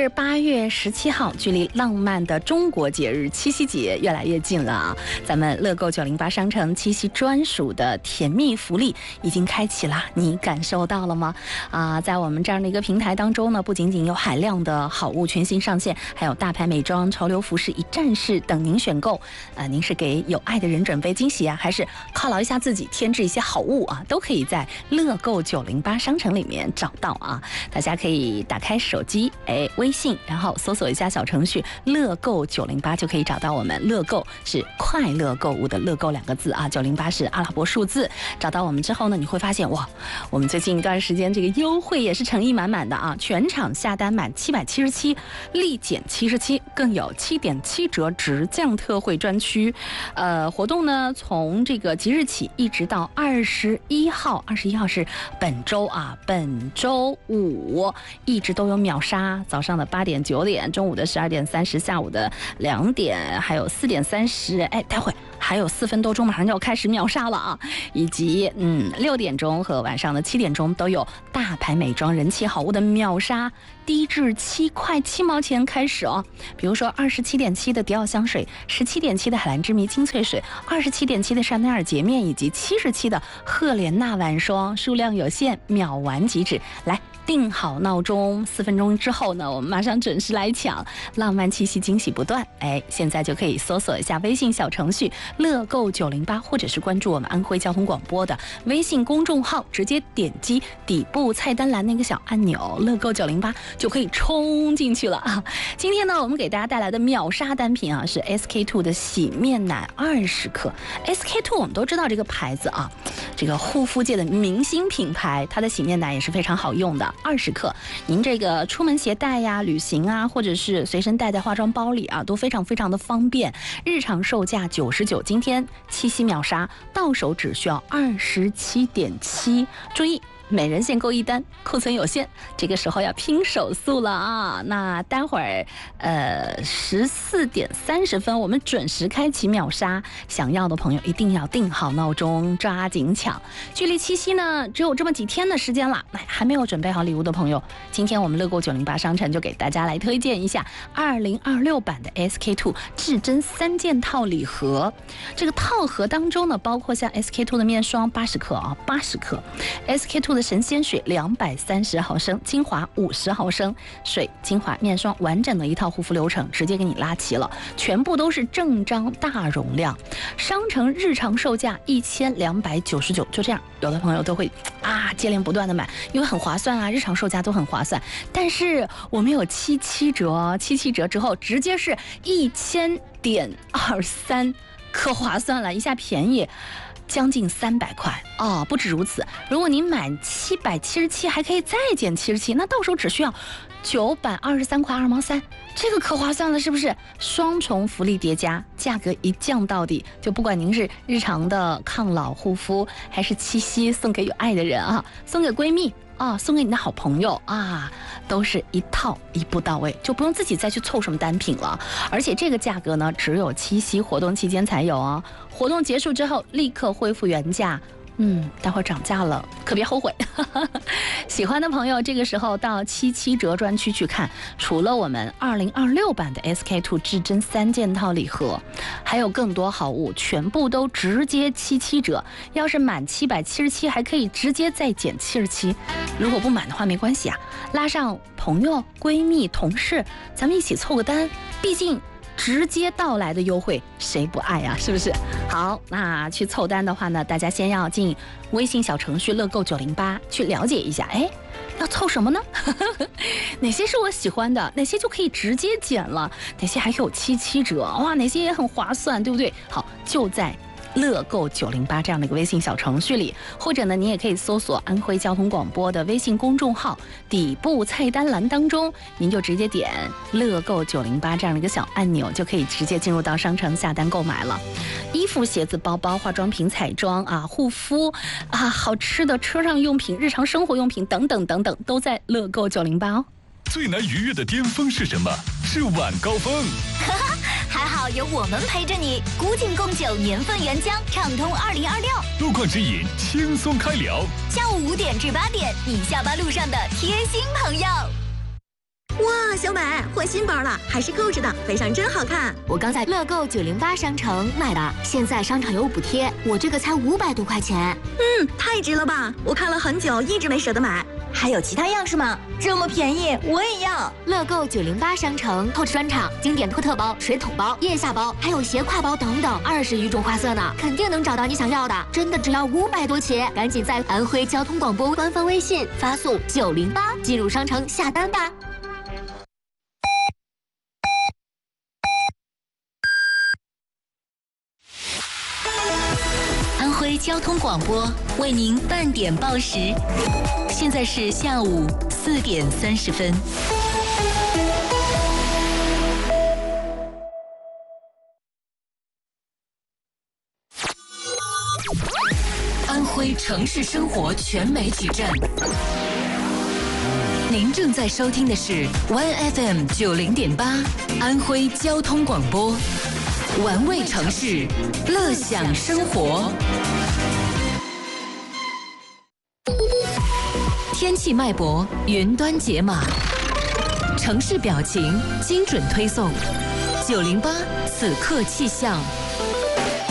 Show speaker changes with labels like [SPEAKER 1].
[SPEAKER 1] 是8月17号，距离浪漫的中国节日七夕节越来越近了啊！咱们乐购908商城七夕专属的甜蜜福利已经开启了，你感受到了吗？在我们这样的一个平台当中呢，不仅仅有海量的好物全新上线，还有大牌美妆、潮流服饰一站式等您选购。您是给有爱的人准备惊喜啊，还是犒劳一下自己，添置一些好物啊？都可以在乐购908商城里面找到啊！大家可以打开手机，微信，然后搜索一下小程序乐购908，就可以找到我们。乐购是快乐购物的乐购2个字啊，908是阿拉伯数字。找到我们之后呢，你会发现哇，我们最近一段时间这个优惠也是诚意满满的啊！全场下单满777，立减77，更有7.7折直降特惠专区。活动呢从这个即日起一直到21号，21号是本周啊，本周五一直都有秒杀，早上的8点、9点，中午的12点30，下午的2点，还有4点30，待会还有4分多钟马上就要开始秒杀了啊！以及6点钟和晚上的7点钟都有大牌美妆人气好物的秒杀，低至7块7毛钱开始哦。比如说27.7的迪奥香水，17.7的海蓝之谜精粹水，27.7的香奈儿洁面，以及77的赫莲娜晚霜，数量有限，秒完即止。来，定好闹钟，4分钟之后呢，我们马上准时来抢，浪漫七夕惊喜不断。现在就可以搜索一下微信小程序乐购908，或者是关注我们安徽交通广播的微信公众号，直接点击底部菜单栏那个小按钮乐购908就可以冲进去了啊！今天呢，我们给大家带来的秒杀单品啊，是 SK-II 的洗面奶20克。SK-II 我们都知道这个牌子啊，这个护肤界的明星品牌，它的洗面奶也是非常好用的，20克，您这个出门携带呀、旅行啊，或者是随身带在化妆包里啊，都非常非常的方便。日常售价99，今天七夕秒杀，到手只需要27.7，注意。每人限购1单，库存有限，这个时候要拼手速了啊！那待会儿14点30分，我们准时开启秒杀，想要的朋友一定要定好闹钟，抓紧抢。距离七夕呢，只有这么几天的时间了，还没有准备好礼物的朋友，今天我们乐购908商城就给大家来推荐一下2026版的 SK-II 至臻3件套礼盒。这个套盒当中呢，包括像 SK-II 的面霜80克啊，80克 ，SK-II 的神仙水230毫升，精华50毫升，水、精华、面霜完整的一套护肤流程，直接给你拉齐了，全部都是正装大容量。商城日常售价1299，就这样，有的朋友都会接连不断的买，因为很划算啊，日常售价都很划算。但是我们有77折，77折之后直接是1000.23，可划算了，一下便宜将近300块哦！不止如此，如果您买777，还可以再减77，那到手只需要923块2毛3，这个可划算了，是不是？双重福利叠加，价格一降到底，就不管您是日常的抗老护肤，还是七夕送给有爱的人啊，送给闺蜜啊，送给你的好朋友啊，都是一套一步到位，就不用自己再去凑什么单品了。而且这个价格呢，只有七夕活动期间才有哦，活动结束之后立刻恢复原价。待会儿涨价了，可别后悔。喜欢的朋友，这个时候到77折专区去看，除了我们2026版的 SK-II 至臻3件套礼盒，还有更多好物，全部都直接77折。要是满777，还可以直接再减77。如果不满的话，没关系啊，拉上朋友、闺蜜、同事，咱们一起凑个单，毕竟直接到来的优惠，谁不爱啊？是不是？好，那去凑单的话呢，大家先要进微信小程序乐购908去了解一下，要凑什么呢？哪些是我喜欢的，哪些就可以直接减了，哪些还有77折，哇，哪些也很划算，对不对？好，就在乐购908这样的一个微信小程序里，或者呢，你也可以搜索安徽交通广播的微信公众号，底部菜单栏当中，您就直接点乐购908这样的一个小按钮，就可以直接进入到商城下单购买了。衣服、鞋子、包包、化妆品、彩妆啊、护肤啊、好吃的车上用品、日常生活用品等等等等，都在乐购908哦。
[SPEAKER 2] 最难逾越的巅峰是什么？是晚高峰。
[SPEAKER 3] 还好有我们陪着你，古井贡酒年份原浆，畅通2026。
[SPEAKER 2] 路况指引，轻松开聊。
[SPEAKER 3] 下午5点至8点，你下班路上的贴心朋友。
[SPEAKER 4] 哇， 小美换新包了，还是购置的，背上真好看。
[SPEAKER 3] 我刚在乐购908商城买的，现在商场有补贴，我这个才500多块钱。
[SPEAKER 4] 太值了吧！我看了很久，一直没舍得买。
[SPEAKER 5] 还有其他样式吗？这么便宜，我也要！
[SPEAKER 3] 乐购908商城透支专场、经典托特包、水桶包、腋下包，还有斜挎包等等，20余种花色呢，肯定能找到你想要的。真的只要500多起，赶紧在安徽交通广播官方微信发送908进入商城下单吧。安徽交通广播为您半点报时，现在是下午4点30分。安徽城市生活全媒体站，您正在收听的是 OneFM 90.8安徽交通广播，玩味城市，乐享生活。天气脉搏，云端解码，城市表情，精准推送。908此刻气象。